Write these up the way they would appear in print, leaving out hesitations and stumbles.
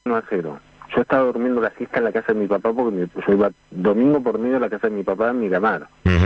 1-0. Yo estaba durmiendo la siesta en la casa de mi papá porque yo iba domingo por medio a la casa de mi papá en Miramar.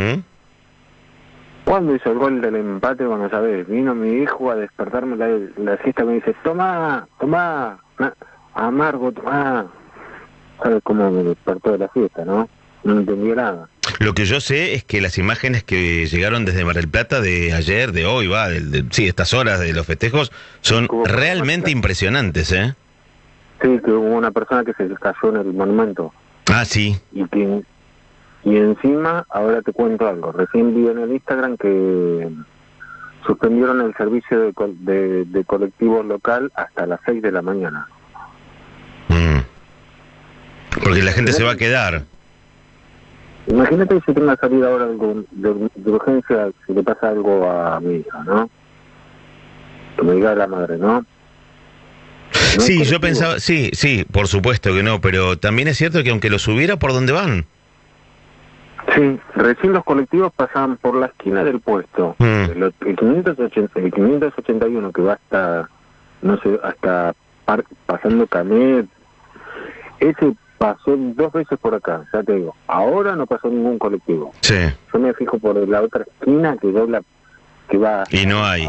Cuando hizo el gol del empate, bueno, sabés, vino mi hijo a despertarme la siesta y me dice, tomá, amargo, tomá. ¿Sabes cómo me despertó de la fiesta, no? No entendía nada. Lo que yo sé es que las imágenes que llegaron desde Mar del Plata de ayer, de hoy, sí, estas horas de los festejos, son realmente impresionantes, ¿eh? Sí, que hubo una persona que se cayó en el monumento. Ah, sí. Y encima, ahora te cuento algo. Recién vi en el Instagram que suspendieron el servicio de colectivo local hasta las 6 de la mañana. Porque la gente se va a quedar. Imagínate si tenga que salir ahora algo de urgencia, si le pasa algo a mi hija, ¿no? Que me diga la madre, ¿no? Sí, yo pensaba, sí, por supuesto que no, pero también es cierto que aunque los hubiera, ¿por dónde van? Sí, recién los colectivos pasaban por la esquina del puesto. El 581 que va hasta, no sé, hasta pasando Canet, ese pasó 2 veces por acá, ya te digo. Ahora no pasó ningún colectivo. Sí. Yo me fijo por la otra esquina que dobla, que va... Y no hay.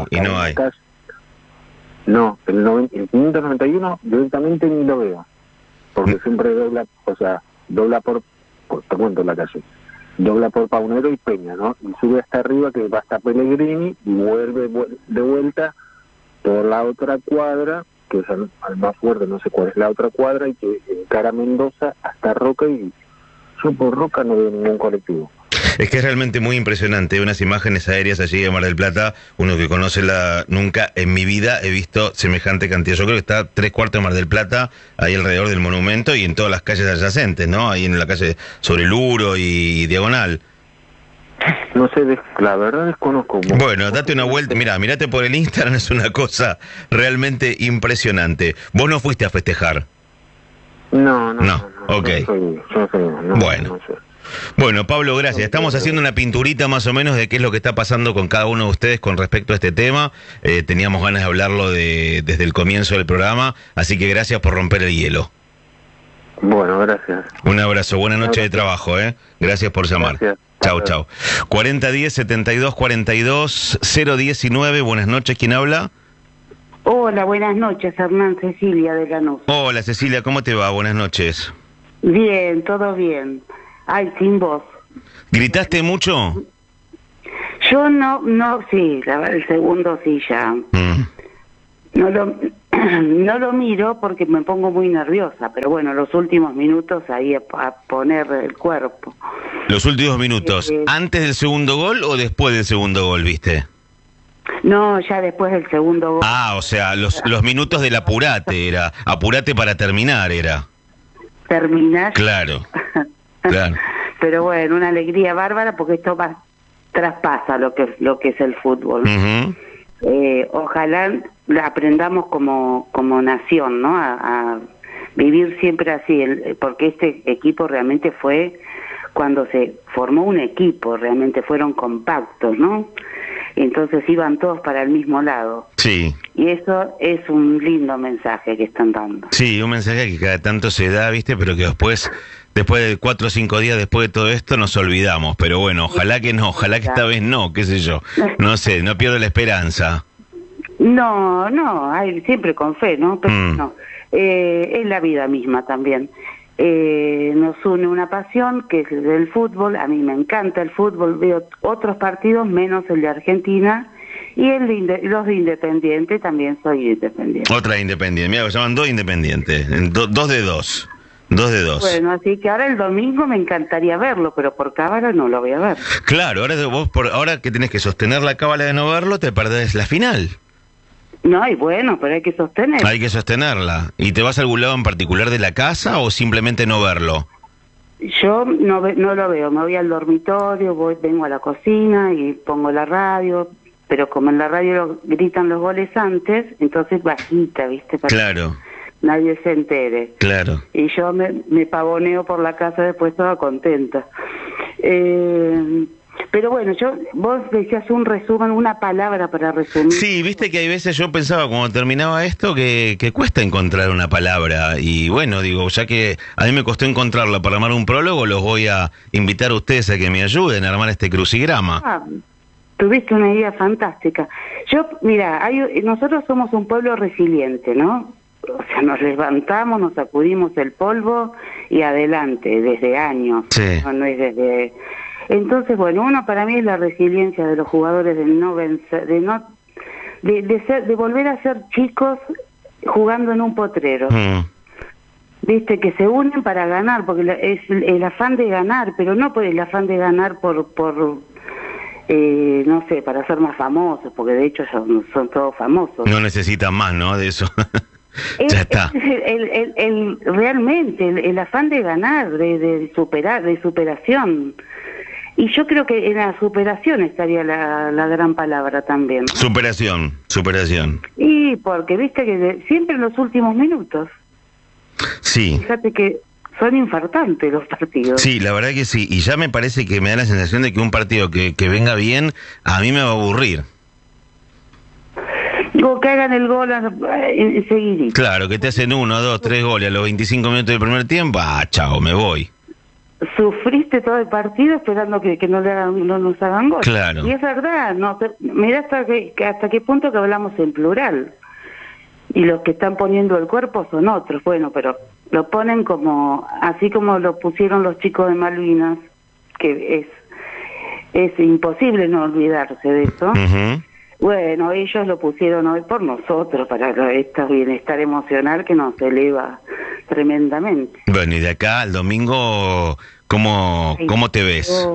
No, el 591 directamente ni lo veo, porque siempre dobla, o sea, dobla te cuento la calle, dobla por Paunero y Peña, ¿no? Y sube hasta arriba que va hasta Pellegrini y vuelve de vuelta por la otra cuadra, que es al más fuerte, no sé cuál es la otra cuadra, y que encara Mendoza hasta Roca, y yo por Roca no veo ningún colectivo. Es que es realmente muy impresionante, unas imágenes aéreas allí de Mar del Plata, uno que conoce nunca en mi vida he visto semejante cantidad. Yo creo que está 3/4 de Mar del Plata ahí alrededor del monumento y en todas las calles adyacentes, ¿no? Ahí en la calle sobre el Uro y Diagonal. No sé, la verdad desconozco. Bueno, date una vuelta, mirate por el Instagram, es una cosa realmente impresionante. ¿Vos no fuiste a festejar? No. Ok. Yo soy, bueno. No sé. Bueno, Pablo, gracias. Estamos haciendo una pinturita más o menos de qué es lo que está pasando con cada uno de ustedes con respecto a este tema. Teníamos ganas de hablarlo desde el comienzo del programa, así que gracias por romper el hielo. Bueno, gracias. Un abrazo, buena noche de trabajo, ¿eh? Gracias por llamar. Gracias. Chau. 4010-7242-019, buenas noches, ¿quién habla? Hola, buenas noches, Hernán, Cecilia de Lanús. Hola, Cecilia, ¿cómo te va? Buenas noches. Bien, todo bien. Ay, sin voz. ¿Gritaste mucho? Yo no, sí, el segundo sí ya. No lo miro porque me pongo muy nerviosa, pero bueno, los últimos minutos ahí a poner el cuerpo. ¿Los últimos minutos? ¿Antes del segundo gol o después del segundo gol, viste? No, ya después del segundo gol. Ah, o sea, los minutos del apurate era. Apurate para terminar era. ¿Terminar? Claro. Pero bueno, una alegría bárbara porque esto traspasa lo que es el fútbol. Ojalá aprendamos como nación, ¿no? A vivir siempre así, porque este equipo realmente fue cuando se formó un equipo, realmente fueron compactos, ¿no? Entonces iban todos para el mismo lado. Sí. Y eso es un lindo mensaje que están dando. Sí, un mensaje que cada tanto se da, ¿viste? Pero que después de 4 o 5 días después de todo esto nos olvidamos. Pero bueno, ojalá que no, ojalá que esta vez no, qué sé yo. No sé, no pierdo la esperanza. No, siempre con fe, ¿no? Pero no, es la vida misma también. Nos une una pasión que es el fútbol. A mí me encanta el fútbol, veo otros partidos menos el de Argentina y los de Independiente, también soy independiente. Otra Independiente, mira, se llaman 2 Independientes, 2 de 2. 2 de 2. Bueno, así que ahora el domingo me encantaría verlo, pero por cábala no lo voy a ver. Claro, ahora que tenés que sostener la cábala de no verlo, te perdés la final. No, y bueno, pero hay que sostenerla. Hay que sostenerla. ¿Y te vas a algún lado en particular de la casa o simplemente no verlo? Yo no lo veo, me voy al dormitorio, vengo a la cocina y pongo la radio, pero como en la radio gritan los goles antes, entonces bajita, ¿viste? Para claro. Que nadie se entere. Claro. Y yo me pavoneo por la casa después toda contenta. Pero bueno, vos decías un resumen, una palabra para resumir. Sí, viste que hay veces yo pensaba cuando terminaba esto que cuesta encontrar una palabra. Y bueno, digo, ya que a mí me costó encontrarla para armar un prólogo, los voy a invitar a ustedes a que me ayuden a armar este crucigrama. Tuviste una idea fantástica. Mira, nosotros somos un pueblo resiliente, ¿no? O sea, nos levantamos, nos sacudimos el polvo y adelante, desde años. Sí. No es desde... Entonces, bueno, uno para mí es la resiliencia de los jugadores de no vencer, de volver a ser chicos jugando en un potrero. Viste, que se unen para ganar, porque es el afán de ganar, pero no por el afán de ganar por no sé, para ser más famosos, porque de hecho son todos famosos. No necesitan más, ¿no? De eso. Ya está. Realmente el afán de ganar, de superar, de superación. Y yo creo que en la superación estaría la gran palabra también. Superación. Y porque viste que siempre en los últimos minutos. Sí. Fíjate que son infartantes los partidos. Sí, la verdad que sí. Y ya me parece que me da la sensación de que un partido que venga bien, a mí me va a aburrir. O que hagan el gol enseguidito. Claro, que te hacen 1, 2, 3 goles a los 25 minutos del primer tiempo. Chao, me voy. Sufriste todo el partido esperando que no nos hagan gol. Claro. Y es verdad, mirá hasta qué punto que hablamos en plural. Y los que están poniendo el cuerpo son otros. Bueno, pero lo ponen así como lo pusieron los chicos de Malvinas, que es imposible no olvidarse de eso. Bueno, ellos lo pusieron hoy por nosotros, para este bienestar emocional que nos eleva tremendamente. Bueno, y de acá al domingo, ¿cómo te ves?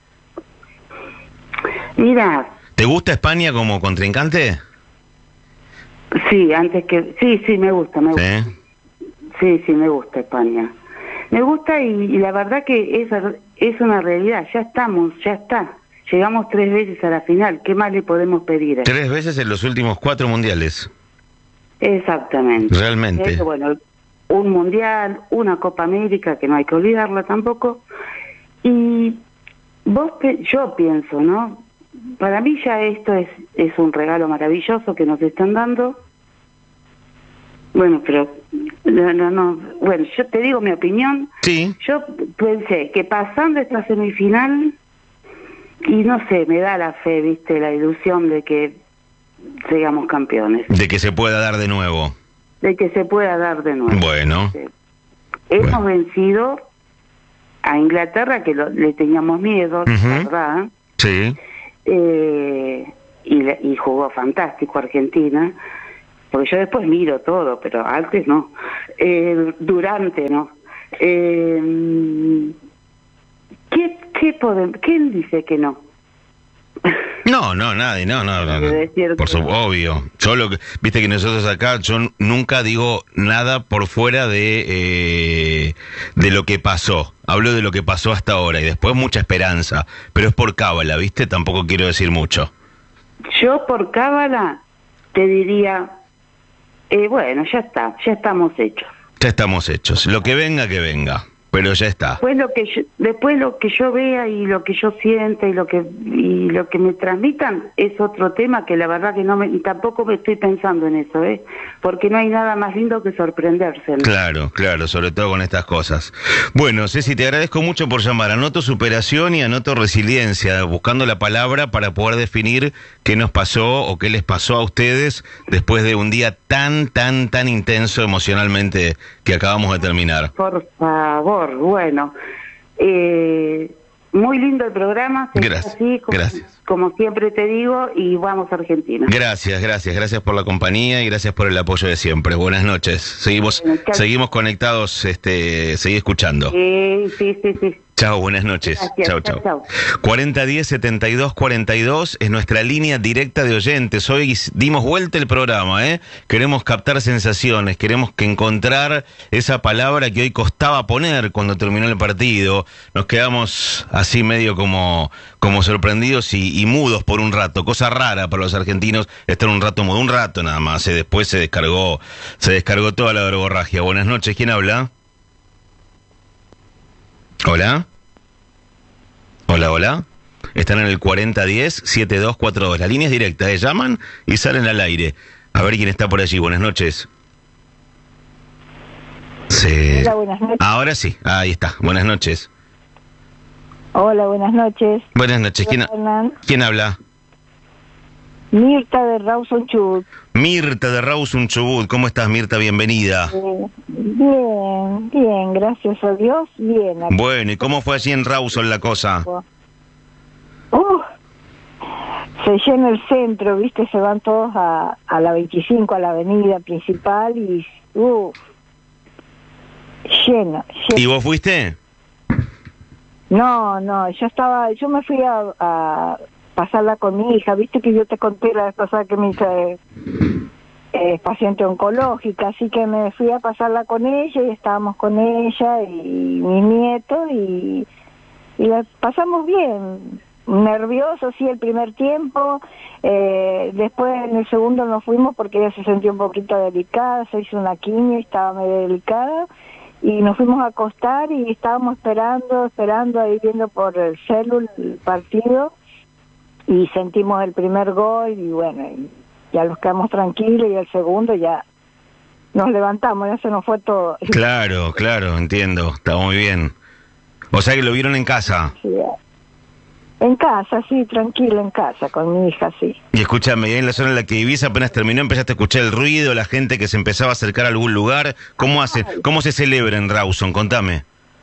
Mira. ¿Te gusta España como contrincante? Sí, sí, me gusta. Sí, me gusta España. Me gusta y la verdad que es una realidad, ya está. Llegamos 3 veces a la final, ¿qué más le podemos pedir? 3 veces en los últimos 4 mundiales. Exactamente. Realmente. Bueno, un mundial, una Copa América, que no hay que olvidarla tampoco. Y yo pienso, ¿no? Para mí ya esto es un regalo maravilloso que nos están dando. Bueno, pero no. Bueno, yo te digo mi opinión. Sí. Yo pensé que pasando esta semifinal, y no sé, me da la fe, viste, la ilusión de que seamos campeones. De que se pueda dar de nuevo. Bueno. Hemos vencido a Inglaterra, que le teníamos miedo, ¿verdad? Sí. Y jugó fantástico Argentina, porque yo después miro todo, pero antes no. Durante, ¿no? ¿Quién dice que no? No, nadie, no. Por obvio. Viste que nosotros acá, yo nunca digo nada por fuera de lo que pasó. Hablo de lo que pasó hasta ahora y después mucha esperanza, pero es por cábala, ¿viste? Tampoco quiero decir mucho. Yo por cábala te diría, bueno, ya estamos hechos. Ya estamos hechos. Lo que venga, que venga. Pero ya está. Después lo que yo vea y lo que yo sienta y lo que me transmitan es otro tema, que la verdad que tampoco me estoy pensando en eso, porque no hay nada más lindo que sorprenderse, ¿no? Claro, sobre todo con estas cosas. Bueno, Ceci, te agradezco mucho por llamar. Anoto superación y anoto resiliencia, buscando la palabra para poder definir qué nos pasó o qué les pasó a ustedes después de un día tan intenso emocionalmente que acabamos de terminar. Por favor. Bueno, muy lindo el programa. Gracias. Gracias. Como siempre te digo, y vamos a Argentina. Gracias por la compañía y gracias por el apoyo de siempre. Buenas noches. Seguimos conectados, seguí escuchando. Sí. Chao, buenas noches. Chao. 4010-7242 es nuestra línea directa de oyentes. Hoy dimos vuelta el programa, Queremos captar sensaciones, queremos encontrar esa palabra que hoy costaba poner cuando terminó el partido. Nos quedamos así medio como sorprendidos y mudos por un rato. Cosa rara para los argentinos estar un rato mudo, un rato nada más. Después se descargó toda la verborragia. Buenas noches, ¿quién habla? ¿Hola? están en el 4010-7242. La línea es directa, llaman y salen al aire. A ver quién está por allí. Buenas noches. Sí. Hola, buenas noches. Ahora sí, ahí está. Buenas noches. Hola, buenas noches. Buenas noches. ¿Quién habla? Mirta de Rawson Chubut. Mirta de Rawson Chubut. ¿Cómo estás, Mirta? Bienvenida. Bien, gracias a Dios, bien. Bueno, ¿y cómo fue allí en Rawson la cosa? Se llena el centro, ¿viste? Se van todos a la 25, a la avenida principal y... lleno. ¿Y vos fuiste? No, yo me fui a pasarla con mi hija, viste que yo te conté la vez pasada que mi hija es paciente oncológica, así que me fui a pasarla con ella y estábamos con ella y mi nieto y la pasamos bien, nervioso sí el primer tiempo, después en el segundo nos fuimos porque ella se sentía un poquito delicada, se hizo una quimio y estaba medio delicada. Y nos fuimos a acostar y estábamos esperando, ahí viendo por el celu el partido, y sentimos el primer gol, y bueno, ya nos quedamos tranquilos, y el segundo ya nos levantamos, ya se nos fue todo. Claro, entiendo, está muy bien. O sea que lo vieron en casa. Sí, en casa, sí, tranquilo, en casa, con mi hija, sí. Y escúchame, en la zona en la que vivís apenas terminó, empezaste a escuchar el ruido, la gente que se empezaba a acercar a algún lugar. ¿Cómo se celebra en Rawson? Contame.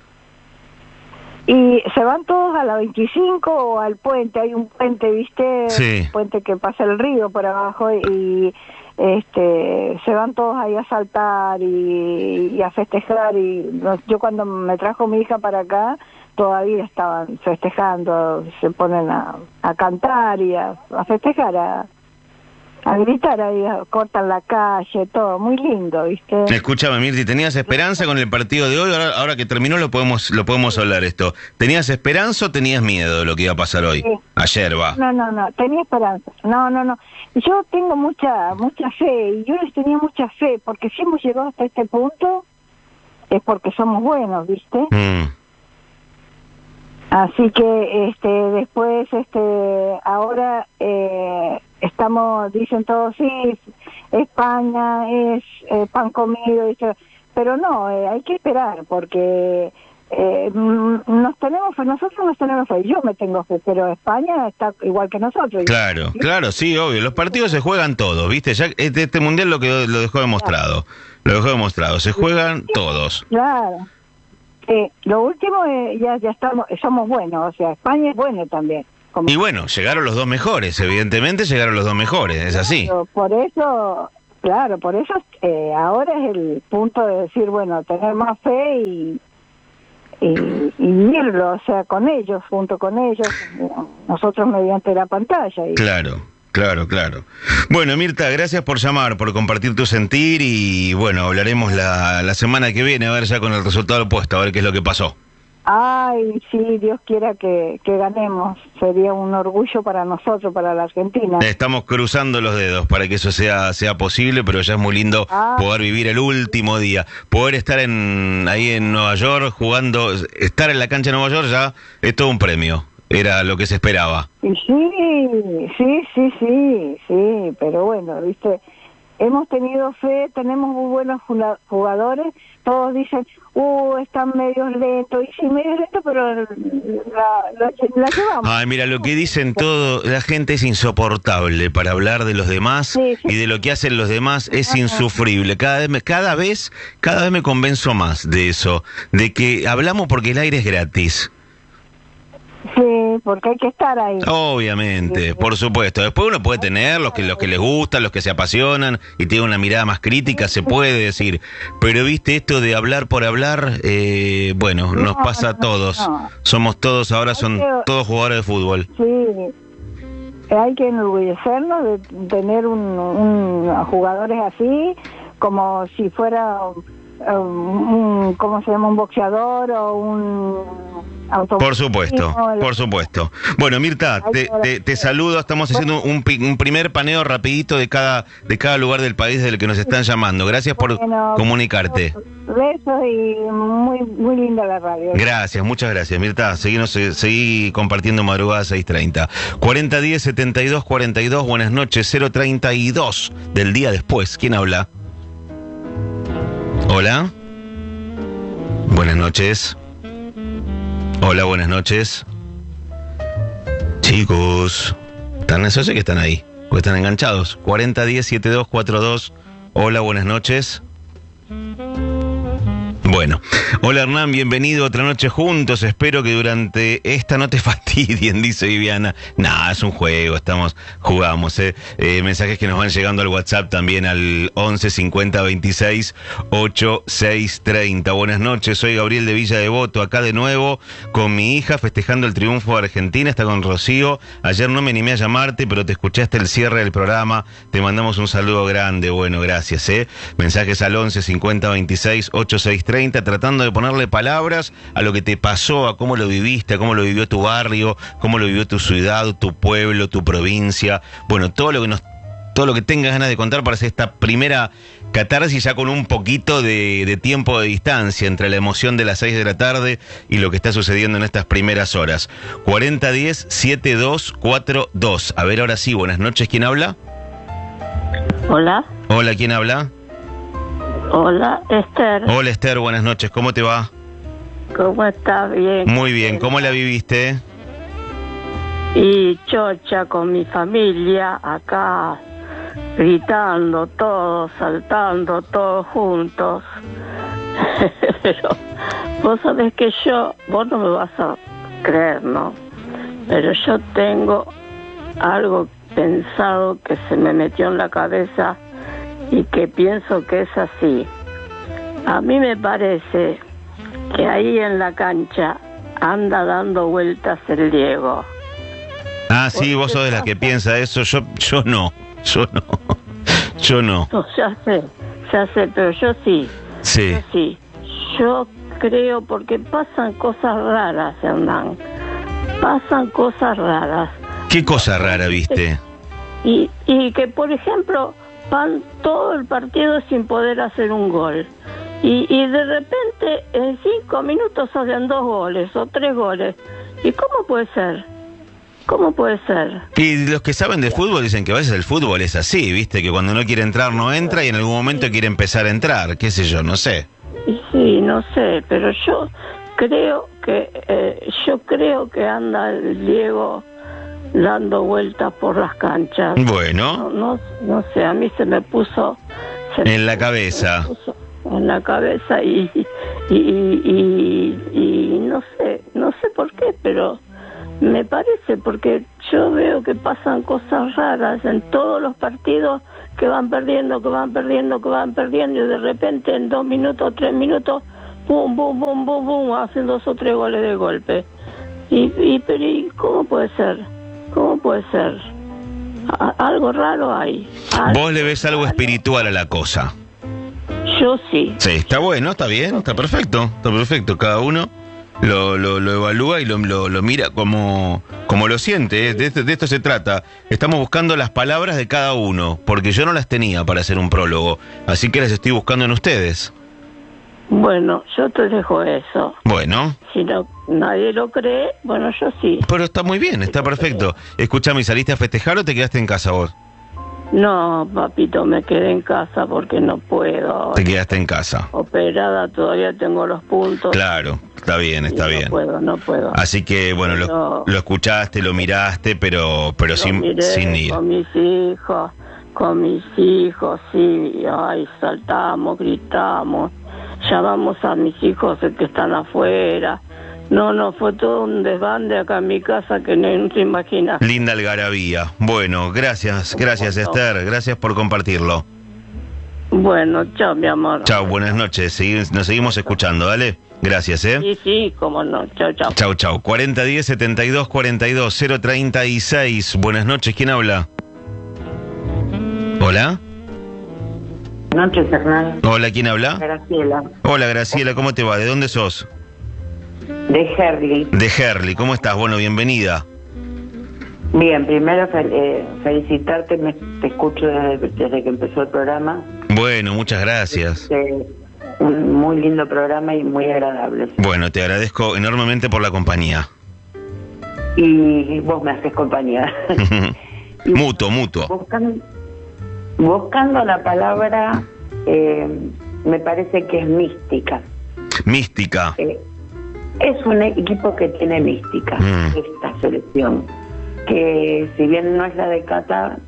Y se van todos a la 25 o al puente, hay un puente, ¿viste? Sí. Un puente que pasa el río por abajo y se van todos ahí a saltar y a festejar yo cuando me trajo mi hija para acá todavía estaban festejando, se ponen a cantar y a festejar, a gritar ahí, cortan la calle, todo, muy lindo, ¿viste? Escúchame, Mirti, ¿tenías esperanza con el partido de hoy? Ahora que terminó lo podemos hablar esto. ¿Tenías esperanza o tenías miedo de lo que iba a pasar hoy? Sí. Ayer, va. No, tenía esperanza. No. Yo tengo mucha fe, y yo les tenía mucha fe, porque si hemos llegado hasta este punto, es porque somos buenos, ¿viste? Así que después ahora estamos, dicen todos, sí, España es pan comido, pero no, hay que esperar porque nosotros nos tenemos fe, yo me tengo fe, pero España está igual que nosotros. Claro, sí, obvio, los partidos se juegan todos, ¿viste? Ya este mundial lo dejó demostrado, se juegan todos. Claro. Lo último, ya somos buenos, o sea, España es bueno también. Y bueno, llegaron los dos mejores, evidentemente llegaron los dos mejores, es así. Por eso ahora es el punto de decir, bueno, tener más fe y vivirlo, o sea, con ellos, junto con ellos, nosotros mediante la pantalla. Claro. Bueno, Mirta, gracias por llamar, por compartir tu sentir y bueno, hablaremos la semana que viene, a ver ya con el resultado puesto, a ver qué es lo que pasó. Ay, sí, Dios quiera que ganemos, sería un orgullo para nosotros, para la Argentina. Estamos cruzando los dedos para que eso sea posible, pero ya es muy lindo poder vivir el último día, poder estar ahí en Nueva York jugando, estar en la cancha de Nueva York ya es todo un premio. Era lo que se esperaba. Sí, pero bueno, viste, hemos tenido fe, tenemos muy buenos jugadores, todos dicen, están medio lentos, y sí, medio lentos, pero la llevamos. Ay, mira, lo que dicen todo, la gente es insoportable para hablar de los demás y de lo que hacen los demás es insufrible. Cada vez me convenzo más de eso, de que hablamos porque el aire es gratis. Sí, porque hay que estar ahí. Obviamente, por supuesto. Después uno puede tener los que les gustan, los que se apasionan y tiene una mirada más crítica, se puede decir. Pero viste esto de hablar por hablar, bueno, nos pasa a todos. Somos todos, ahora son todos jugadores de fútbol. Sí, hay que enorgullecernos de tener jugadores así, como si fuera ¿cómo se llama? Un boxeador o un Por supuesto. Bueno, Mirta, te saludo. Estamos haciendo un primer paneo rapidito de cada lugar del país del que nos están llamando. Gracias por comunicarte. Besos y muy linda la radio. Gracias, muchas gracias, Mirta. Seguí compartiendo madrugada 6:30. 4010-7242, buenas noches, 032 del día después. ¿Quién habla? Hola. Buenas noches. Hola, buenas noches. Chicos, yo sé que están ahí, porque están enganchados. 4010-7242. Hola, buenas noches. Bueno, hola Hernán, bienvenido otra noche juntos. Espero que durante esta no te fastidien, dice Viviana. Nah, es un juego, jugamos. Mensajes que nos van llegando al WhatsApp también al 11 50 26 86 30. Buenas noches, soy Gabriel de Villa Devoto, acá de nuevo con mi hija festejando el triunfo de Argentina. Está con Rocío. Ayer no me animé a llamarte, pero te escuché hasta el cierre del programa. Te mandamos un saludo grande. Bueno, gracias. Mensajes al 11 50 26 86 30. Tratando de ponerle palabras a lo que te pasó, a cómo lo viviste, a cómo lo vivió tu barrio, cómo lo vivió tu ciudad, tu pueblo, tu provincia. Bueno, todo lo que tengas ganas de contar para hacer esta primera catarsis ya con un poquito de tiempo de distancia entre la emoción de las 6 de la tarde y lo que está sucediendo en estas primeras horas. 4010-7242. A ver, ahora sí, buenas noches, ¿quién habla? Hola. Hola, ¿quién habla? Hola, Esther. Hola, Esther, buenas noches, ¿cómo te va? ¿Cómo estás? Bien. Muy bien, ¿cómo la viviste? Y chocha con mi familia, acá gritando todos, saltando todos juntos. Pero vos sabés que vos no me vas a creer, ¿no? Pero yo tengo algo pensado que se me metió en la cabeza y que pienso que es así. A mí me parece que ahí en la cancha anda dando vueltas el Diego. Ah, sí, vos sos de las que piensa eso. Yo no. No, ya sé, pero yo sí. Sí. Yo sí. Yo creo, porque pasan cosas raras, Hernán. Pasan cosas raras. ¿Qué cosa rara viste? Y que, por ejemplo, van todo el partido sin poder hacer un gol. Y de repente, en 5 minutos hacen 2 goles o 3 goles. ¿Y cómo puede ser? ¿Cómo puede ser? Y los que saben de fútbol dicen que a veces el fútbol es así, ¿viste? Que cuando no quiere entrar no entra y en algún momento quiere empezar a entrar, qué sé yo, no sé. Sí, no sé, pero yo creo que anda el Diego dando vueltas por las canchas. Bueno. No sé, a mí se me puso en la cabeza. En la cabeza y no sé por qué, pero me parece, porque yo veo que pasan cosas raras en todos los partidos, que van perdiendo, y de repente en 2 minutos, 3 minutos, pum, pum, pum, pum, pum, hacen 2 o 3 goles de golpe. Pero ¿cómo puede ser? ¿Cómo puede ser? Algo raro hay. Vos le ves algo espiritual a la cosa. Yo sí. Sí, está bueno, está bien, está perfecto. Cada uno lo evalúa y lo mira como lo siente. De esto se trata. Estamos buscando las palabras de cada uno, porque yo no las tenía para hacer un prólogo, así que las estoy buscando en ustedes. Bueno, yo te dejo eso. Bueno. Si no, nadie lo cree, bueno, yo sí. Pero está muy bien, está perfecto. Escuchame, ¿saliste a festejar o te quedaste en casa vos? No, papito, me quedé en casa porque no puedo. Te quedaste en casa. Operada, todavía tengo los puntos. Claro, está bien. No puedo. Así que, bueno, lo escuchaste, lo miraste, pero sin ir. Con mis hijos, sí. Ay, saltamos, gritamos. Llamamos a mis hijos que están afuera. No, fue todo un desbande acá en mi casa que no te imaginas. Linda algarabía. Bueno, gracias Esther, gracias por compartirlo. Bueno, chao, mi amor. Chao, buenas noches, nos seguimos escuchando, dale. Gracias, Sí, cómo no, chao. Chao. 4010-7242, 036. Buenas noches, ¿quién habla? ¿Hola? noches, Hernán. Hola, ¿quién habla? Graciela. Hola, Graciela, ¿cómo te va? ¿De dónde sos? De Herley. De Herley, ¿cómo estás? Bueno, bienvenida. Bien, primero felicitarte, te escucho desde que empezó el programa. Bueno, muchas gracias. Un muy lindo programa y muy agradable. Bueno, te agradezco enormemente por la compañía. Y vos me haces compañía. Mutuo. Buscando la palabra, me parece que es mística. Mística. Es un equipo que tiene mística, esta selección, que si bien no es la de Qatar,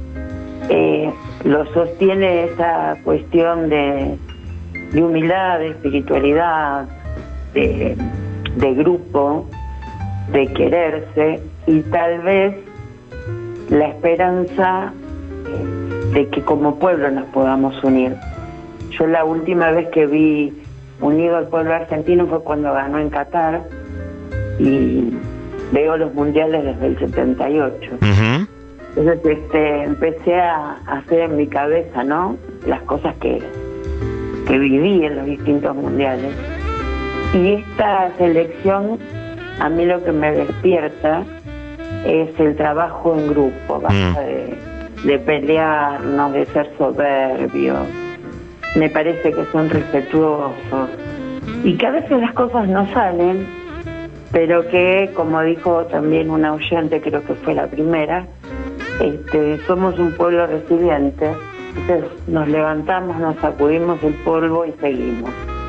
lo sostiene esa cuestión de humildad, de espiritualidad, de grupo, de quererse, y tal vez la esperanza de que como pueblo nos podamos unir. Yo la última vez que vi unido al pueblo argentino fue cuando ganó en Qatar, y veo los mundiales desde el 78. Entonces empecé a hacer en mi cabeza, ¿no?, las cosas que viví en los distintos mundiales. Y esta selección, a mí lo que me despierta es el trabajo en grupo, basta de pelearnos, de ser soberbios. Me parece que son respetuosos y que a veces las cosas no salen, pero que, como dijo también una oyente, creo que fue la primera, somos un pueblo resiliente. Entonces nos levantamos, nos sacudimos el polvo y seguimos.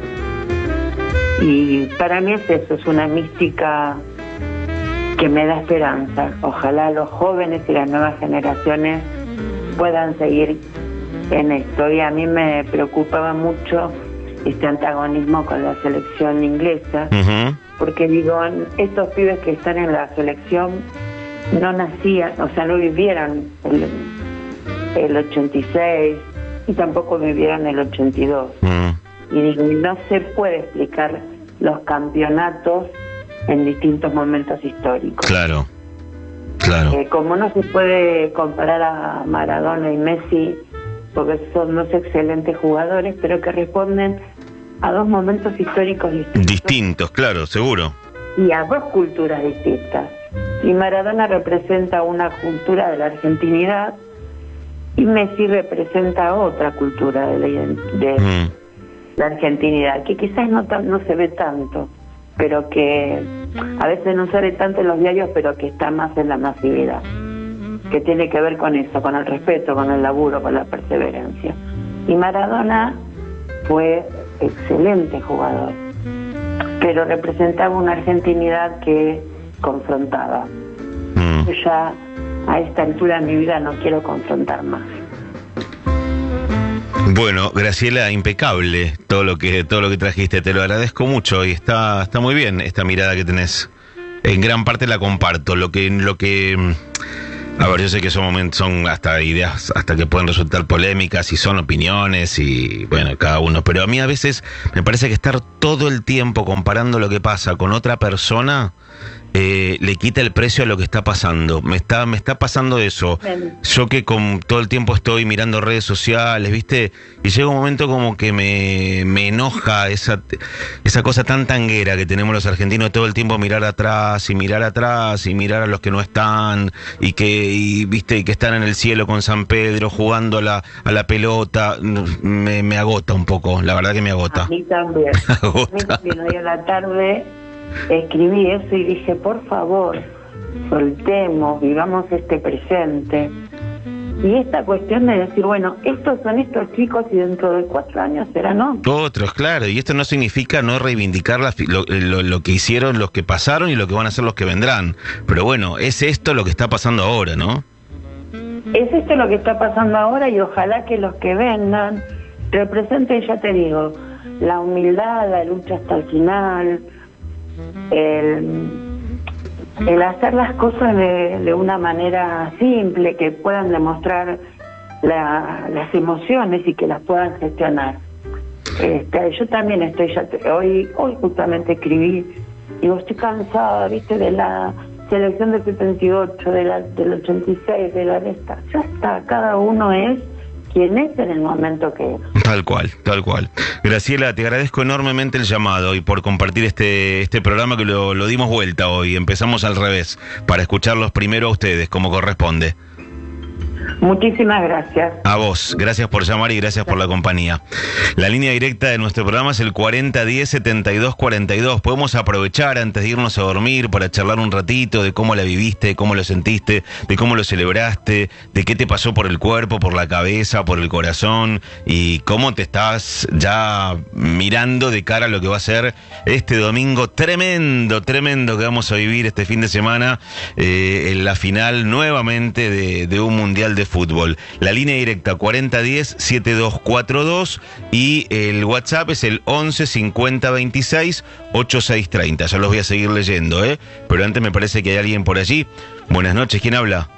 Y para mí es eso, es una mística que me da esperanza. Ojalá los jóvenes y las nuevas generaciones puedan seguir en esto. Y a mí me preocupaba mucho este antagonismo con la selección inglesa, porque digo, estos pibes que están en la selección no nacían, o sea, no vivieron el 86 y tampoco vivieron el 82. Y digo, no se puede explicar los campeonatos en distintos momentos históricos. Claro. Como no se puede comparar a Maradona y Messi, porque son dos excelentes jugadores, pero que responden a dos momentos históricos distintos, claro, seguro. Y a dos culturas distintas. Y Maradona representa una cultura de la argentinidad y Messi representa otra cultura de la argentinidad, que quizás no se ve tanto, pero que a veces no se ve tanto en los diarios, pero que está más en la masividad, que tiene que ver con eso, con el respeto, con el laburo, con la perseverancia. Y Maradona fue excelente jugador, pero representaba una argentinidad que confrontaba. Yo ya a esta altura de mi vida no quiero confrontar más. Bueno, Graciela, impecable todo lo que trajiste, te lo agradezco mucho y está muy bien esta mirada que tenés. En gran parte la comparto. Lo que a ver, yo sé que son hasta ideas hasta que pueden resultar polémicas y son opiniones y bueno, cada uno, pero a mí a veces me parece que estar todo el tiempo comparando lo que pasa con otra persona le quita el precio a lo que está pasando. Me está pasando eso. Yo que todo el tiempo estoy mirando redes sociales, ¿viste? Y llega un momento como que me enoja esa cosa tan tanguera que tenemos los argentinos, todo el tiempo mirar atrás y mirar a los que no están y que están en el cielo con San Pedro jugando a la pelota. Me agota un poco, la verdad que me agota. A mí también. A mí también, hoy a la tarde escribí eso y dije, por favor, soltemos, vivamos este presente. Y esta cuestión de decir, bueno, estos son estos chicos y dentro de 4 años serán otros, claro. Y esto no significa no reivindicar lo que hicieron los que pasaron y lo que van a hacer los que vendrán. Pero bueno, es esto lo que está pasando ahora, ¿no? Es esto lo que está pasando ahora y ojalá que los que vengan representen, ya te digo, la humildad, la lucha hasta el final, el hacer las cosas de una manera simple, que puedan demostrar las emociones y que las puedan gestionar. Yo también hoy justamente escribí, digo, estoy cansada, viste, de la selección del 78, del 86, de la de esta. Ya está, cada uno es quién es en el momento que es. Tal cual, tal cual. Graciela, te agradezco enormemente el llamado y por compartir este programa que lo dimos vuelta hoy. Empezamos al revés, para escucharlos primero a ustedes, como corresponde. Muchísimas gracias. A vos, gracias por llamar y gracias por la compañía. La línea directa de nuestro programa es el 4010-7242. Podemos aprovechar antes de irnos a dormir para charlar un ratito de cómo la viviste, de cómo lo sentiste, de cómo lo celebraste, de qué te pasó por el cuerpo, por la cabeza, por el corazón y cómo te estás ya mirando de cara a lo que va a ser este domingo tremendo que vamos a vivir este fin de semana en la final nuevamente de un mundial de fútbol. La línea directa 4010-7242 y el WhatsApp es el 11 50 26 8630. Ya los voy a seguir leyendo, pero antes me parece que hay alguien por allí. Buenas noches, ¿quién habla?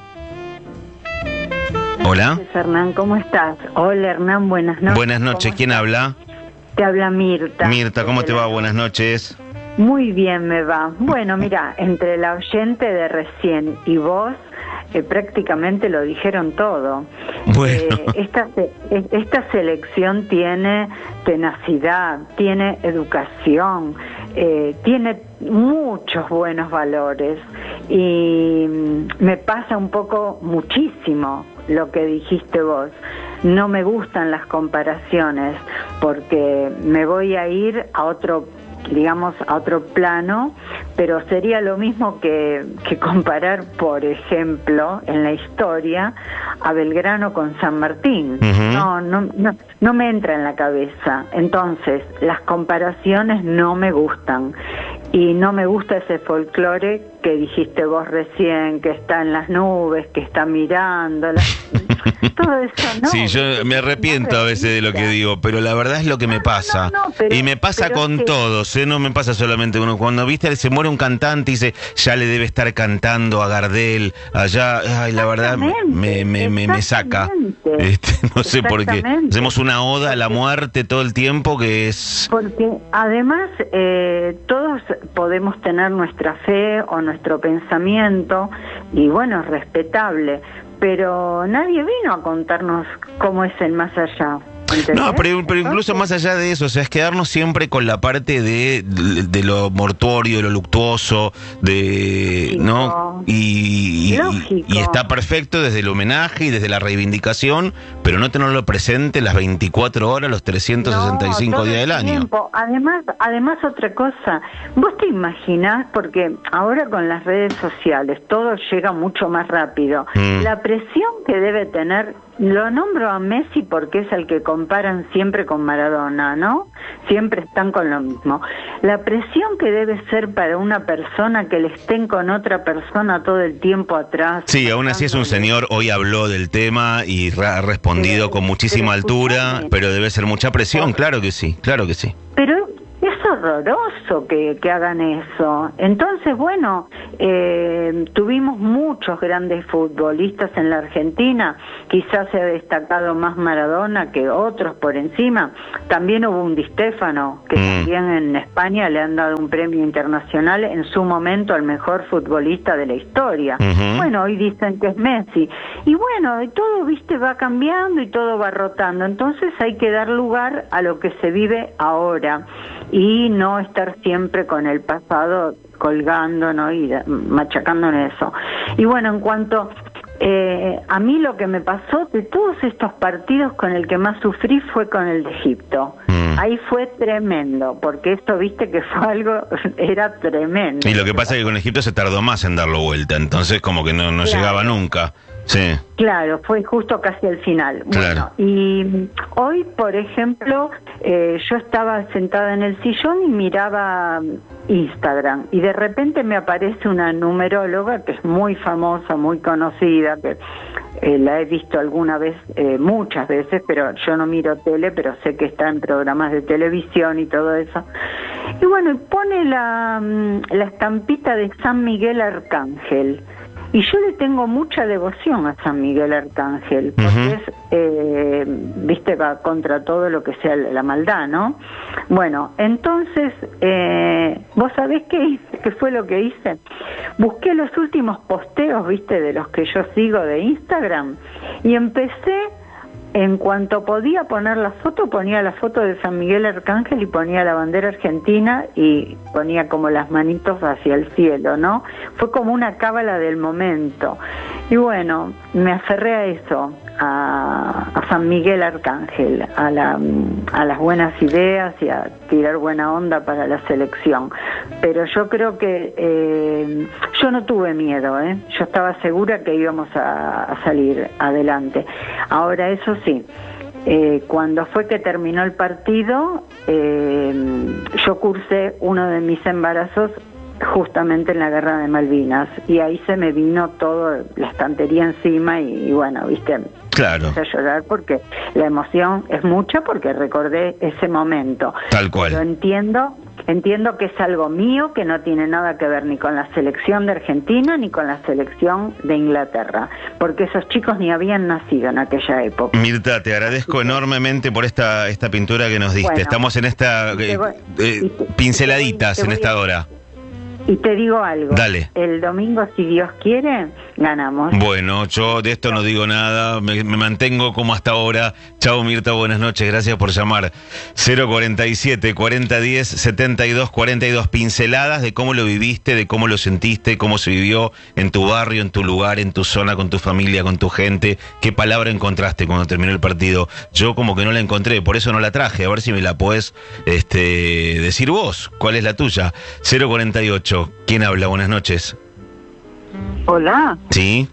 Hola. Hernán, ¿cómo estás? Hola, Hernán, buenas noches. Buenas noches, ¿quién habla? Te habla Mirta. Mirta, ¿cómo te va? Buenas noches. Muy bien me va. Bueno, mira, entre la oyente de recién y vos, prácticamente lo dijeron todo. Bueno. Esta selección tiene tenacidad, tiene educación, tiene muchos buenos valores y me pasa un poco muchísimo lo que dijiste vos. No me gustan las comparaciones porque me voy a ir a otro plano, pero sería lo mismo que comparar, por ejemplo, en la historia, a Belgrano con San Martín. Uh-huh. No me entra en la cabeza. Entonces, las comparaciones no me gustan. Y no me gusta ese folclore que dijiste vos recién, que está en las nubes, que está mirando, todo eso, ¿no? Sí, yo me arrepiento a veces de lo que digo, pero la verdad es lo que me pasa. Y me pasa con todos, no me pasa solamente uno. Cuando viste se muere un cantante y dice, ya le debe estar cantando a Gardel, allá, ay, la verdad me saca. No sé por qué. Hacemos una oda a la muerte todo el tiempo que es... Porque además todos podemos tener nuestra fe o nuestro pensamiento y bueno, es respetable, pero nadie vino a contarnos cómo es el más allá. ¿Entendés? No, pero incluso más allá de eso, o sea, es quedarnos siempre con la parte de lo mortuorio, de lo luctuoso, ¿no? Y está perfecto desde el homenaje y desde la reivindicación, pero no tenerlo presente las 24 horas, los 365 días del año. Además otra cosa, vos te imaginás, porque ahora con las redes sociales todo llega mucho más rápido, la presión que debe tener. Lo nombro a Messi porque es el que comparan siempre con Maradona, ¿no? Siempre están con lo mismo. La presión que debe ser para una persona que le estén con otra persona todo el tiempo atrás. Sí, aún así es un señor, hoy habló del tema y ha respondido con muchísima altura, pero debe ser mucha presión, claro que sí, claro que sí. Pero es horroroso que hagan eso. Entonces, bueno, tuvimos muchos grandes futbolistas en la Argentina, quizás se ha destacado más Maradona que otros por encima. También hubo un Di Stéfano, que también en España le han dado un premio internacional en su momento al mejor futbolista de la historia. Bueno, hoy dicen que es Messi. Y bueno, y todo, viste, va cambiando y todo va rotando. Entonces hay que dar lugar a lo que se vive ahora y no estar siempre con el pasado colgando, ¿no? Y machacando en eso. Y bueno, en cuanto a mí lo que me pasó de todos estos partidos, con el que más sufrí fue con el de Egipto. Ahí fue tremendo, porque esto, viste, que fue algo, era tremendo. Y lo que pasa es que con Egipto se tardó más en darlo vuelta, entonces como que no llegaba nunca. Sí. Claro, fue justo casi al final. Claro. Bueno, y hoy, por ejemplo, yo estaba sentada en el sillón y miraba Instagram, y de repente me aparece una numeróloga que es muy famosa, muy conocida, que la he visto alguna vez, muchas veces, pero yo no miro tele, pero sé que está en programas de televisión y todo eso. Y bueno, y pone la estampita de San Miguel Arcángel. Y yo le tengo mucha devoción a San Miguel Arcángel, porque viste, va contra todo lo que sea la maldad, ¿no? Bueno, entonces, ¿vos sabés qué fue lo que hice? Busqué los últimos posteos, viste, de los que yo sigo de Instagram, y empecé en cuanto podía poner la foto, ponía la foto de San Miguel Arcángel y ponía la bandera argentina y ponía como las manitos hacia el cielo, ¿no? Fue como una cábala del momento. Y bueno, me aferré a eso, a San Miguel Arcángel, a las buenas ideas y a tirar buena onda para la selección. Pero yo creo que yo no tuve miedo, yo estaba segura que íbamos a salir adelante. Ahora, eso sí, cuando fue que terminó el partido, yo cursé uno de mis embarazos justamente en la guerra de Malvinas, y ahí se me vino todo la estantería encima y bueno, viste, claro, empecé a llorar porque la emoción es mucha, porque recordé ese momento. Tal cual. Pero entiendo que es algo mío, que no tiene nada que ver ni con la selección de Argentina ni con la selección de Inglaterra, porque esos chicos ni habían nacido en aquella época. Mirta, te agradezco enormemente por esta pintura que nos diste. Bueno, estamos en esta pinceladitas en esta hora. Y te digo algo. Dale. El domingo, si Dios quiere, ganamos. Bueno, yo de esto no digo nada, me mantengo como hasta ahora. Chao, Mirta, buenas noches, gracias por llamar. 047 4010 7242, pinceladas de cómo lo viviste, de cómo lo sentiste, cómo se vivió en tu barrio, en tu lugar, en tu zona, con tu familia, con tu gente. ¿Qué palabra encontraste cuando terminó el partido? Yo como que no la encontré, por eso no la traje. A ver si me la podés decir vos. ¿Cuál es la tuya? 048. ¿Quién habla? Buenas noches. Hola. Sí.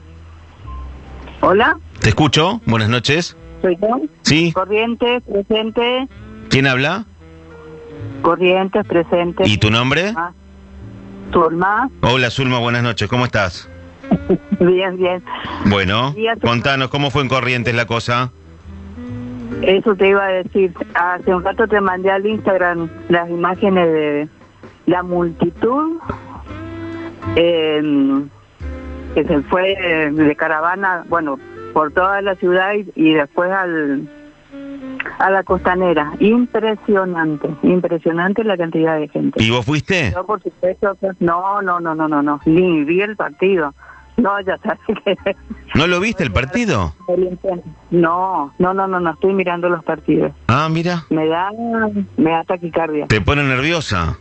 Hola. ¿Te escucho? Buenas noches. ¿Soy yo? Sí. Corrientes, presente. ¿Quién habla? Corrientes, presente. ¿Y tu nombre? Zulma. Hola, Zulma, buenas noches. ¿Cómo estás? Bien, bien. Bueno, contanos, ¿cómo fue en Corrientes la cosa? Eso te iba a decir. Hace un rato te mandé al Instagram las imágenes de la multitud que se fue de caravana, bueno, por toda la ciudad y después a la costanera. Impresionante la cantidad de gente. ¿Y vos fuiste? Yo, por supuesto, no, ni vi el partido. No, ya sabes que... ¿No lo viste el partido? No, estoy mirando los partidos. Ah, mira. Me da taquicardia. ¿Te pone nerviosa?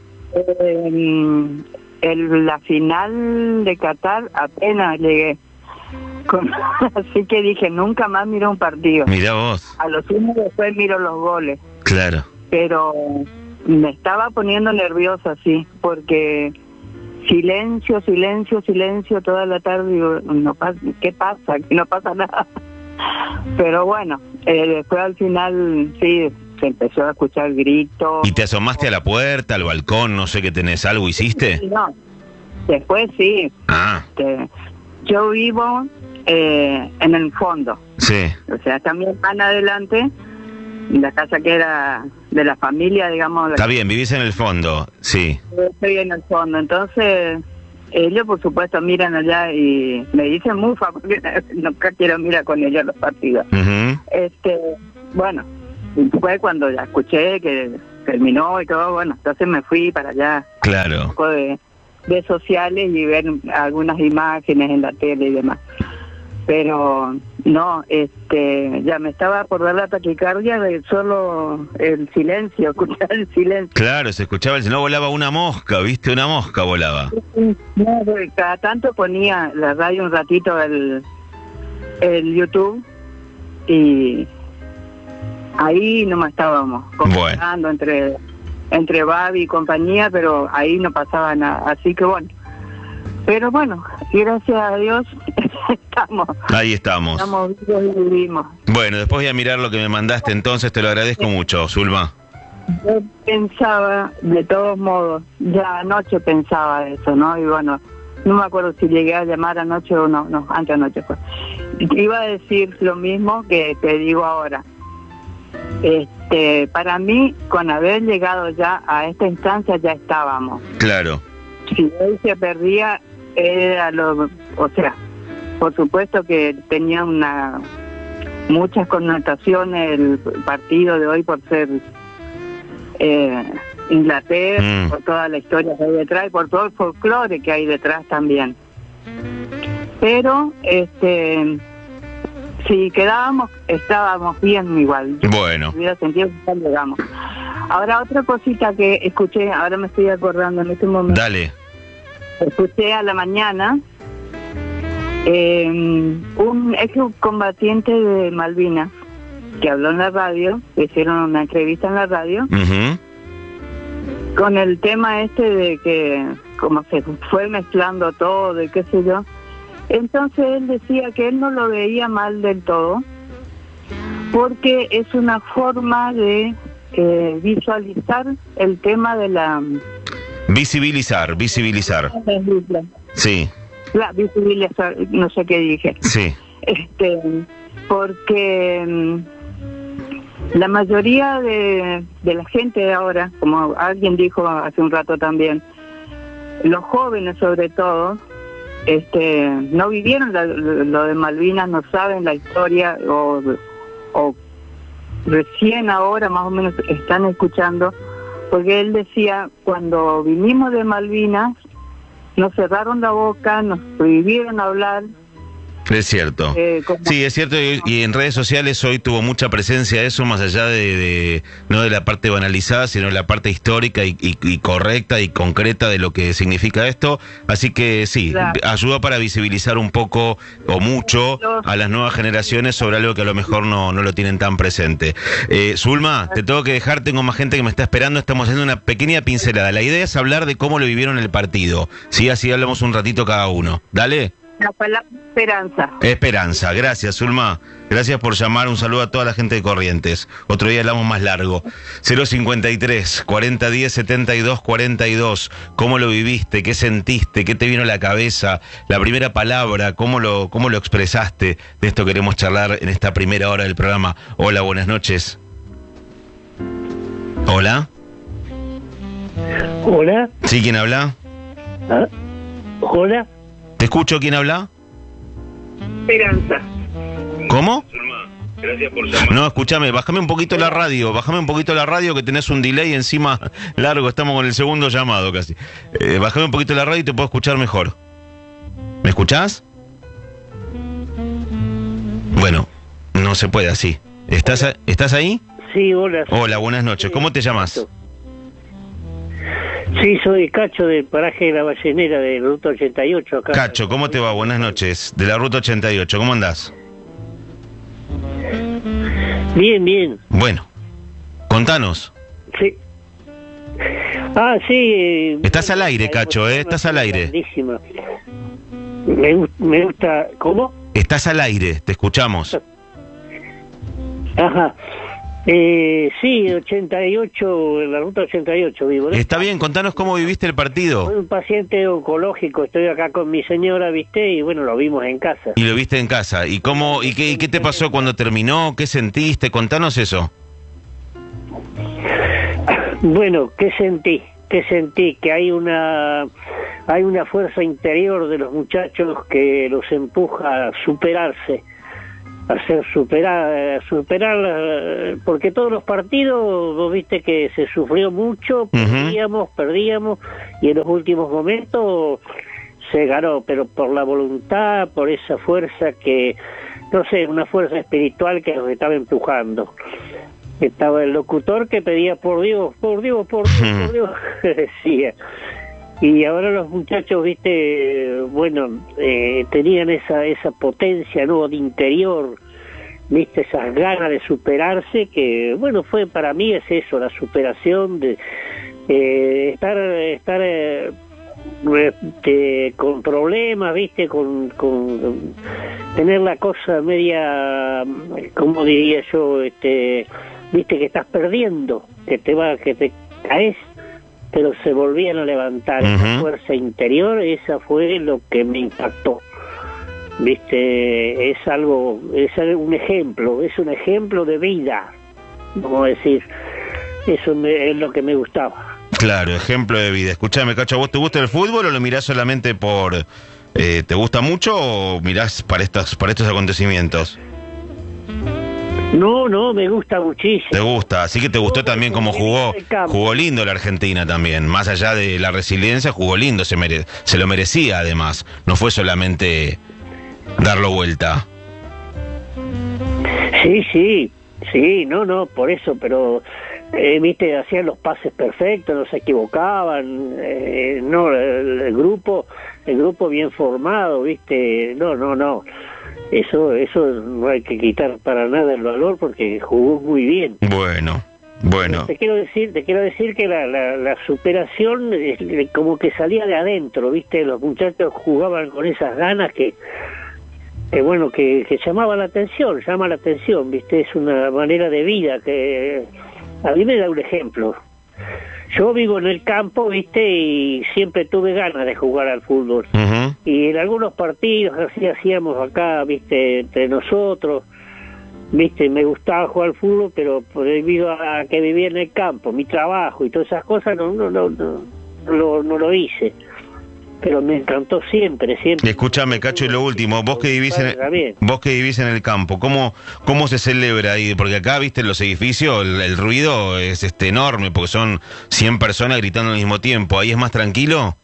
La final de Qatar apenas llegué. Así que dije, nunca más miro un partido. Mirá vos. A los últimos después miro los goles. Claro. Pero me estaba poniendo nerviosa, sí, porque silencio toda la tarde. Digo, ¿qué pasa? Que no pasa nada. Pero bueno, después al final, sí, se empezó a escuchar gritos. ¿Y te asomaste a la puerta, al balcón, no sé qué tenés? ¿Algo hiciste? No, después sí. Yo vivo en el fondo. Sí. O sea, también van adelante, la casa que era de la familia, digamos. Está bien, vivís en el fondo, sí. Estoy en el fondo, entonces ellos por supuesto miran allá y me dicen mufa porque nunca quiero mirar con ellos los partidos. Uh-huh. Bueno, fue cuando ya escuché que terminó y todo, bueno, entonces me fui para allá. Claro. Un poco de sociales y ver algunas imágenes en la tele y demás. Pero no, ya me estaba por dar la taquicardia de solo el silencio, escuchar el silencio. Claro, se escuchaba no volaba una mosca, ¿viste? Una mosca volaba. No, cada tanto ponía la radio un ratito el YouTube y ahí nomás estábamos conversando entre Babi y compañía, pero ahí no pasaba nada, así que bueno. Pero bueno, gracias a Dios estamos. Ahí estamos. Estamos vivos y vivimos. Bueno, después voy a mirar lo que me mandaste, entonces te lo agradezco mucho, Zulma. Yo pensaba, de todos modos, ya anoche pensaba eso, ¿no? Y bueno, no me acuerdo si llegué a llamar anoche o no, antes anoche fue. Iba a decir lo mismo que te digo ahora. Para mí, con haber llegado ya a esta instancia, ya estábamos. Claro. Si hoy se perdía, era o sea, por supuesto que tenía muchas connotaciones el partido de hoy por ser Inglaterra, por toda la historia que hay detrás y por todo el folclore que hay detrás también. Pero si estábamos bien igual. Bueno. Hubiera sentido que ya llegamos. Ahora otra cosita que escuché, ahora me estoy acordando en este momento. Dale. Escuché a la mañana un ex combatiente de Malvinas que habló en la radio, hicieron una entrevista en la radio, con el tema de que como se fue mezclando todo y qué sé yo. Entonces él decía que él no lo veía mal del todo, porque es una forma de visualizar el tema de la... Visibilizar. Sí. La visibilizar, no sé qué dije. Sí. Porque la mayoría de la gente de ahora, como alguien dijo hace un rato también, los jóvenes sobre todo, no vivieron lo de Malvinas, no saben la historia o recién ahora más o menos están escuchando, porque él decía, cuando vinimos de Malvinas nos cerraron la boca, nos prohibieron hablar. Es cierto. Sí, es cierto, y en redes sociales hoy tuvo mucha presencia eso, más allá no de la parte banalizada, sino de la parte histórica y correcta y concreta de lo que significa esto. Así que sí, claro, ayuda para visibilizar un poco o mucho a las nuevas generaciones sobre algo que a lo mejor no lo tienen tan presente. Zulma, te tengo que dejar, tengo más gente que me está esperando, estamos haciendo una pequeña pincelada. La idea es hablar de cómo lo vivieron el partido, ¿sí? Así hablamos un ratito cada uno. Dale. La palabra esperanza. Esperanza, gracias Zulma, gracias por llamar, un saludo a toda la gente de Corrientes. Otro día hablamos más largo. 053 4010 72 42. ¿Cómo lo viviste? ¿Qué sentiste? ¿Qué te vino a la cabeza? La primera palabra, ¿cómo lo expresaste? De esto queremos charlar en esta primera hora del programa. Hola, buenas noches. Hola. Hola. ¿Sí, quién habla? ¿Ah? Hola. ¿Te escucho? ¿Quién habla? Esperanza. ¿Cómo? Gracias por llamar. No, escúchame, bájame un poquito la radio, que tenés un delay encima largo, estamos con el segundo llamado casi. Bájame un poquito la radio y te puedo escuchar mejor. ¿Me escuchás? Bueno, no se puede así. ¿Estás ahí? Sí, hola. Hola, buenas noches. ¿Cómo te llamas? Sí, soy Cacho del paraje de La Ballenera de la Ruta 88 acá. Cacho, ¿cómo te va? Buenas noches. De la Ruta 88, ¿cómo andás? Bien, bien. Bueno, contanos. Sí. Ah, sí. Estás al aire, Cacho, estás al aire. Grandísima. Me gusta. ¿Cómo? Estás al aire, te escuchamos. Ajá. Sí, 88, en la Ruta 88 vivo, ¿no? Está bien, contanos cómo viviste el partido. Soy un paciente oncológico, estoy acá con mi señora, ¿viste? Y bueno, lo vimos en casa. Y lo viste en casa. ¿Y qué te pasó cuando terminó? ¿Qué sentiste? Contanos eso. Bueno, ¿qué sentí? Que hay una fuerza interior de los muchachos que los empuja a superarse. Hacer superar, porque todos los partidos, vos viste que se sufrió mucho, perdíamos, y en los últimos momentos se ganó, pero por la voluntad, por esa fuerza que, no sé, una fuerza espiritual que nos estaba empujando. Estaba el locutor que pedía por Dios, decía. Y ahora los muchachos, viste, bueno, tenían esa potencia, ¿no?, de interior, viste, esas ganas de superarse, que, bueno, para mí es eso, la superación de estar con problemas, viste, con tener la cosa media, ¿cómo diría yo? Viste, que estás perdiendo, que te caes, pero se volvían a levantar. Esa fuerza interior, esa fue lo que me impactó. Viste, es un ejemplo de vida, vamos a decir. Eso es lo que me gustaba. Claro, ejemplo de vida. Escuchame, Cacho, ¿vos te gusta el fútbol o lo mirás solamente por... ¿te gusta mucho o mirás para estos acontecimientos? No, me gusta muchísimo. ¿Te gusta? Así que te gustó también cómo jugó. Jugó lindo la Argentina también. Más allá de la resiliencia, jugó lindo. Se lo merecía además. No fue solamente darlo vuelta. Sí, no, por eso, pero viste, hacían los pases perfectos, no se equivocaban, no, el grupo bien formado, viste, no, eso no hay que quitar para nada el valor porque jugó muy bien. Bueno. Te quiero decir que la superación como que salía de adentro, viste, los muchachos jugaban con esas ganas que llama la atención, viste, es una manera de vida que a mí me da un ejemplo. Yo vivo en el campo, viste, y siempre tuve ganas de jugar al fútbol. Uh-huh. Y en algunos partidos así hacíamos acá, viste, entre nosotros, viste, me gustaba jugar al fútbol, pero debido a que vivía en el campo, mi trabajo y todas esas cosas, no lo hice. Pero me encantó siempre. Escúchame, Cacho, y lo último, vos que vivís en el campo, ¿cómo se celebra ahí? Porque acá, viste, en los edificios el ruido es enorme, porque son 100 personas gritando al mismo tiempo. ¿Ahí es más tranquilo?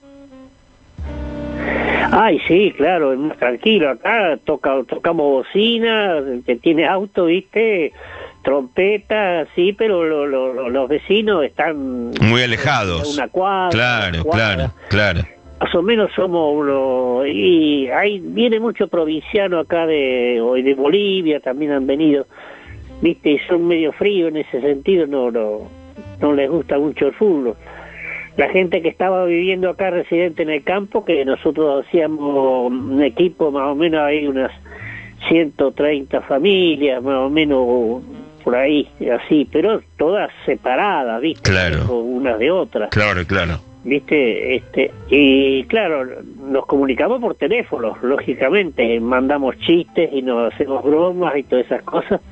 Ay, sí, claro, es más tranquilo. Acá tocamos bocina, el que tiene auto, viste, trompeta, sí, pero los vecinos están muy alejados. Una cuadra. Claro. Más o menos somos uno, y ahí viene mucho provinciano acá de Bolivia, también han venido, viste, y son medio fríos en ese sentido, no les gusta mucho el fútbol. La gente que estaba viviendo acá residente en el campo, que nosotros hacíamos un equipo más o menos, hay unas 130 familias, más o menos por ahí, así, pero todas separadas, viste, claro, unas de otras. Claro. Viste, y claro, nos comunicamos por teléfono, lógicamente, mandamos chistes y nos hacemos bromas y todas esas cosas.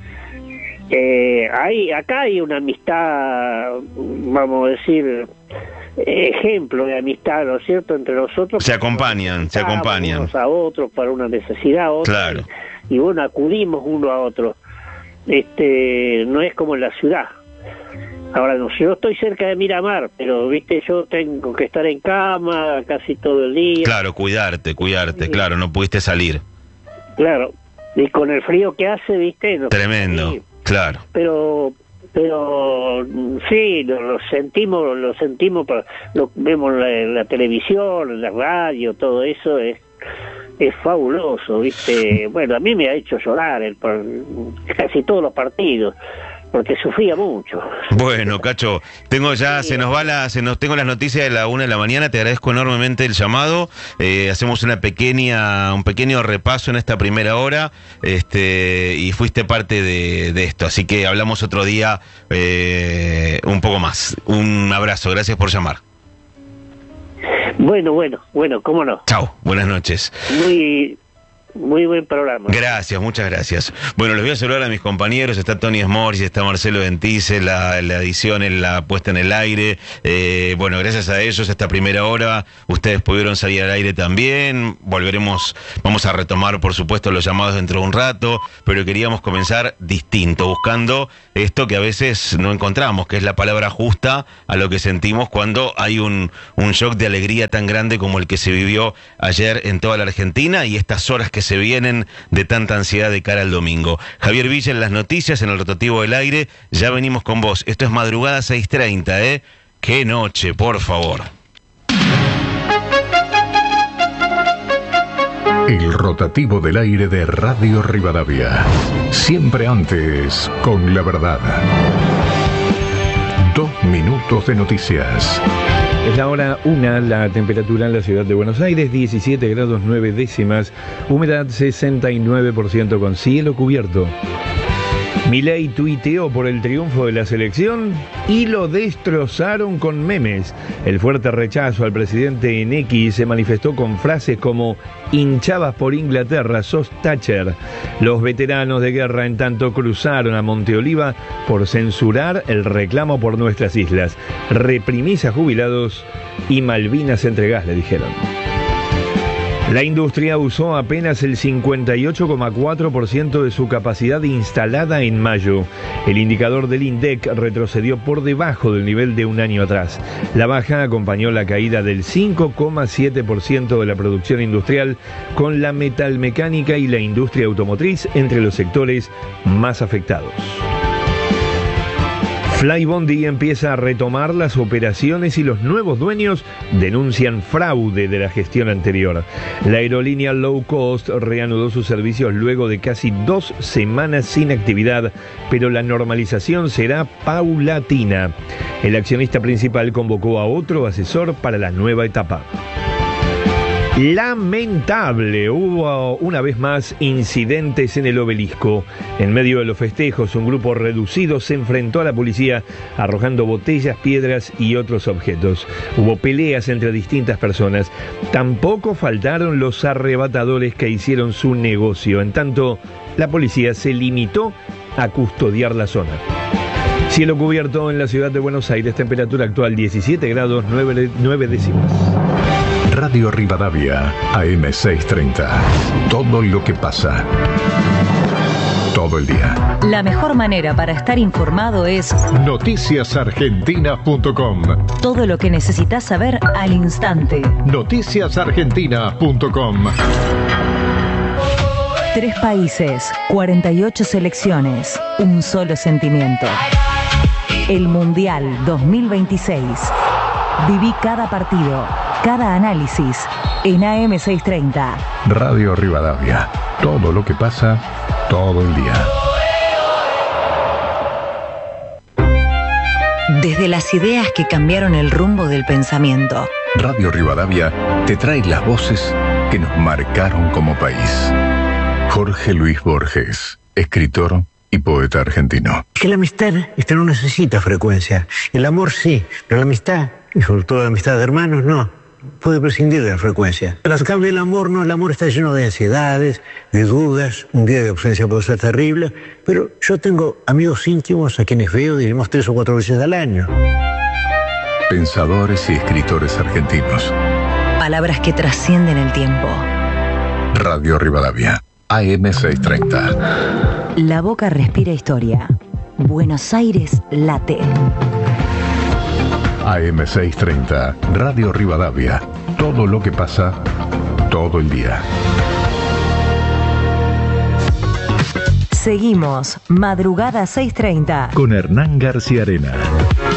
Acá hay una amistad, vamos a decir, ejemplo de amistad, ¿no es cierto?, entre nosotros. Se acompañan. Unos a otros para una necesidad, otra, claro. Y bueno, acudimos uno a otro. No es como en la ciudad. Ahora, yo estoy cerca de Miramar, pero, viste, yo tengo que estar en cama casi todo el día. Claro, cuidarte, sí. Claro, no pudiste salir. Claro, y con el frío que hace, viste. Tremendo, sí. Claro. Pero sí, lo sentimos, lo vemos en la televisión, en la radio, todo eso es fabuloso, viste. Bueno, a mí me ha hecho llorar casi todos los partidos, porque sufría mucho. Bueno, Cacho, tengo tengo las noticias de la 1 de la mañana, te agradezco enormemente el llamado, hacemos un pequeño repaso en esta primera hora, y fuiste parte de esto, así que hablamos otro día un poco más. Un abrazo, gracias por llamar. Bueno, cómo no. Chao, buenas noches. Muy buen programa. Gracias, muchas gracias. Bueno, les voy a saludar a mis compañeros. Está Tony Smoris, está Marcelo Ventice, la edición, la puesta en el aire. Bueno, gracias a ellos, esta primera hora, ustedes pudieron salir al aire también. Vamos a retomar, por supuesto, los llamados dentro de un rato, pero queríamos comenzar distinto, buscando esto que a veces no encontramos, que es la palabra justa a lo que sentimos cuando hay un shock de alegría tan grande como el que se vivió ayer en toda la Argentina y estas horas que se vienen de tanta ansiedad de cara al domingo. Javier Villa en las noticias, en el rotativo del aire, ya venimos con vos. Esto es madrugada 6:30, ¿eh? ¡Qué noche, por favor! El rotativo del aire de Radio Rivadavia. Siempre antes, con la verdad. 2 minutos de noticias. Es la hora 1, la temperatura en la ciudad de Buenos Aires, 17 grados 9 décimas, humedad 69% con cielo cubierto. Milei tuiteó por el triunfo de la selección y lo destrozaron con memes. El fuerte rechazo al presidente en X se manifestó con frases como "hinchabas por Inglaterra, sos Thatcher". Los veteranos de guerra en tanto cruzaron a Monteoliva por censurar el reclamo por nuestras islas. "Reprimís a jubilados y Malvinas entregás", le dijeron. La industria usó apenas el 58,4% de su capacidad instalada en mayo. El indicador del INDEC retrocedió por debajo del nivel de un año atrás. La baja acompañó la caída del 5,7% de la producción industrial, con la metalmecánica y la industria automotriz entre los sectores más afectados. Flybondi empieza a retomar las operaciones y los nuevos dueños denuncian fraude de la gestión anterior. La aerolínea low cost reanudó sus servicios luego de casi 2 semanas sin actividad, pero la normalización será paulatina. El accionista principal convocó a otro asesor para la nueva etapa. Lamentable, hubo una vez más incidentes en el Obelisco. En medio de los festejos, un grupo reducido se enfrentó a la policía arrojando botellas, piedras y otros objetos. Hubo peleas entre distintas personas. Tampoco faltaron los arrebatadores que hicieron su negocio. En tanto, la policía se limitó a custodiar la zona. Cielo cubierto en la ciudad de Buenos Aires, temperatura actual 17 grados 9 décimas. Radio Rivadavia, AM630. Todo lo que pasa. Todo el día. La mejor manera para estar informado es noticiasargentina.com. Todo lo que necesitas saber al instante. Noticiasargentina.com. 3 países, 48 selecciones, un solo sentimiento. El Mundial 2026. Viví cada partido, cada análisis en AM630. Radio Rivadavia. Todo lo que pasa, todo el día. Desde las ideas que cambiaron el rumbo del pensamiento. Radio Rivadavia te trae las voces que nos marcaron como país. Jorge Luis Borges, escritor y poeta argentino. Que la amistad no necesita frecuencia. El amor sí, pero la amistad, y sobre todo la amistad de hermanos, no. Puede prescindir de la frecuencia. Pero al cambio el amor no, el amor está lleno de ansiedades, de dudas, un día de ausencia puede ser terrible, pero yo tengo amigos íntimos a quienes veo, digamos, 3 o 4 veces al año. Pensadores y escritores argentinos. Palabras que trascienden el tiempo. Radio Rivadavia, AM630. La boca respira historia. Buenos Aires late. AM630, Radio Rivadavia. Todo lo que pasa, todo el día. Seguimos, Madrugada 630. Con Hernán García Arena.